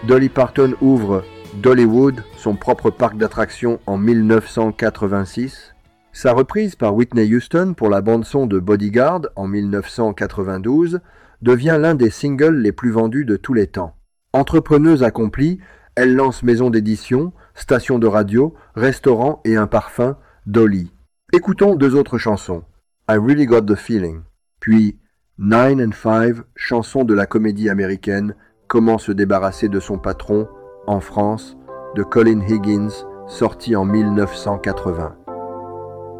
Dolly Parton ouvre Dollywood, son propre parc d'attractions en 1986. Sa reprise par Whitney Houston pour la bande-son de Bodyguard en 1992 devient l'un des singles les plus vendus de tous les temps. Entrepreneuse accomplie, elle lance maison d'édition, station de radio, restaurant et un parfum, Dolly. Écoutons deux autres chansons, I Really Got the Feeling, puis 9 and 5, chanson de la comédie américaine Comment se débarrasser de son patron, en France, de Colin Higgins, sorti en 1980.